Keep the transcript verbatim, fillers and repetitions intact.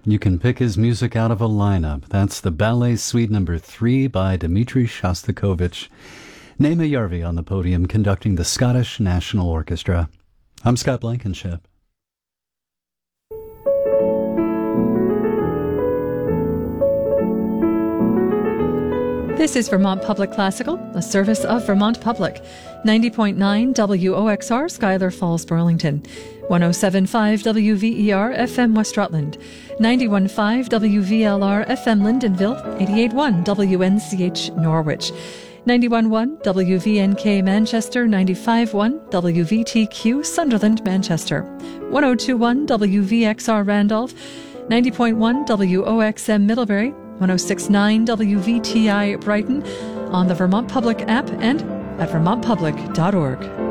You can pick his music out of a lineup. That's the Ballet Suite Number three by Dmitri Shostakovich. Naima Yarvi on the podium conducting the Scottish National Orchestra. I'm Scott Blankenship. This is Vermont Public Classical, a service of Vermont Public. ninety point nine W O X R, Schuyler Falls, Burlington. one oh seven point five W V E R F M West Rutland. ninety-one point five W V L R F M Lyndonville. eighty-eight point one W N C H Norwich. ninety-one point one W V N K Manchester. ninety-five point one W V T Q Sunderland, Manchester. one oh two point one W V X R Randolph. ninety point one W O X M Middlebury. one oh six point nine W V T I Brighton, on the Vermont Public app and at vermont public dot org.